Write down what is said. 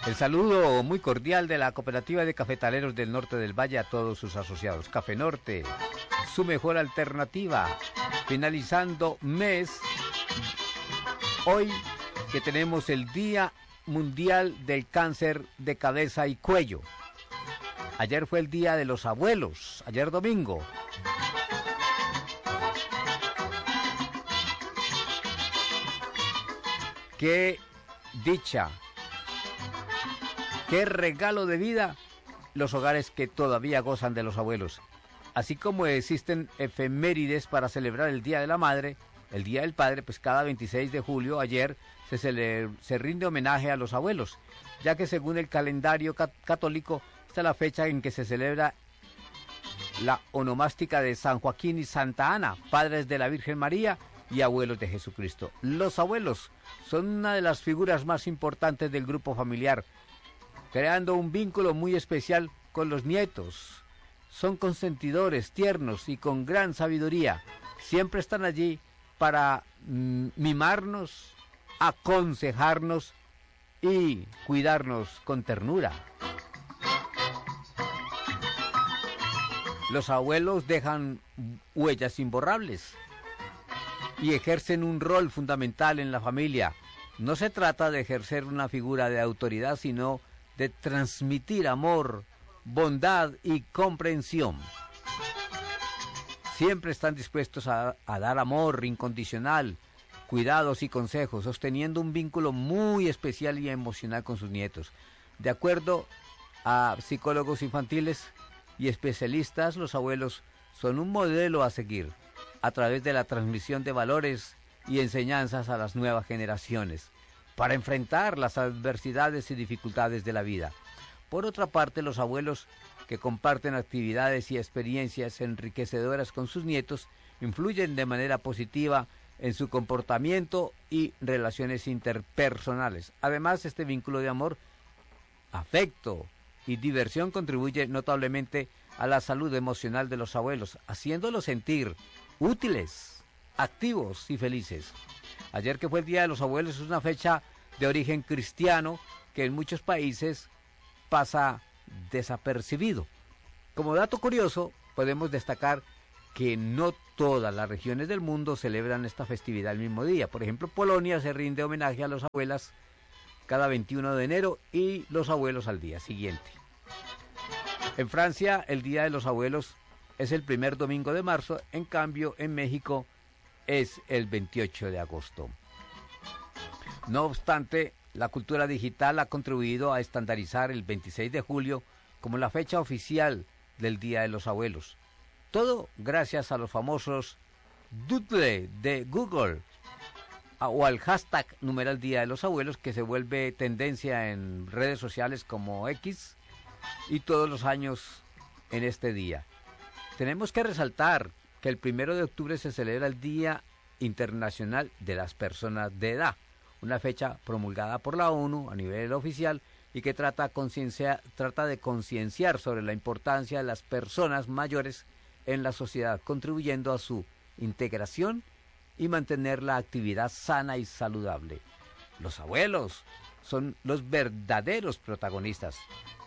El saludo muy cordial de la Cooperativa de Cafetaleros del Norte del Valle a todos sus asociados. Café Norte, su mejor alternativa. Finalizando mes, hoy que tenemos el Día Mundial del Cáncer de Cabeza y Cuello. Ayer fue el Día de los Abuelos, ayer domingo. Qué dicha, qué regalo de vida los hogares que todavía gozan de los abuelos. Así como existen efemérides para celebrar el Día de la Madre, el Día del Padre, pues cada 26 de julio, ayer, se rinde homenaje a los abuelos, ya que según el calendario católico, esta es la fecha en que se celebra la onomástica de San Joaquín y Santa Ana, padres de la Virgen María y abuelos de Jesucristo. Los abuelos son una de las figuras más importantes del grupo familiar, creando un vínculo muy especial con los nietos. Son consentidores, tiernos y con gran sabiduría. Siempre están allí para mimarnos, aconsejarnos y cuidarnos con ternura. Los abuelos dejan huellas imborrables y ejercen un rol fundamental en la familia. No se trata de ejercer una figura de autoridad, sino de transmitir amor, bondad y comprensión. Siempre están dispuestos a dar amor incondicional, cuidados y consejos, sosteniendo un vínculo muy especial y emocional con sus nietos. De acuerdo a psicólogos infantiles y especialistas, los abuelos son un modelo a seguir a través de la transmisión de valores y enseñanzas a las nuevas generaciones para enfrentar las adversidades y dificultades de la vida. Por otra parte, los abuelos que comparten actividades y experiencias enriquecedoras con sus nietos influyen de manera positiva en su comportamiento y relaciones interpersonales. Además, este vínculo de amor, afecto y diversión contribuye notablemente a la salud emocional de los abuelos, haciéndolos sentir útiles, activos y felices. Ayer, que fue el Día de los Abuelos, es una fecha de origen cristiano que en muchos países pasa desapercibido. Como dato curioso, podemos destacar que no todas las regiones del mundo celebran esta festividad el mismo día. Por ejemplo, Polonia se rinde homenaje a las abuelas cada 21 de enero y los abuelos al día siguiente. En Francia, el Día de los Abuelos es el primer domingo de marzo, en cambio, en México es el 28 de agosto. No obstante, la cultura digital ha contribuido a estandarizar el 26 de julio como la fecha oficial del Día de los Abuelos. Todo gracias a los famosos doodle de Google o al hashtag numeral Día de los Abuelos, que se vuelve tendencia en redes sociales como X y todos los años en este día. Tenemos que resaltar que el 1 de octubre se celebra el Día Internacional de las Personas de Edad, una fecha promulgada por la ONU a nivel oficial y que trata de concienciar sobre la importancia de las personas mayores en la sociedad, contribuyendo a su integración y mantener la actividad sana y saludable. Los abuelos son los verdaderos protagonistas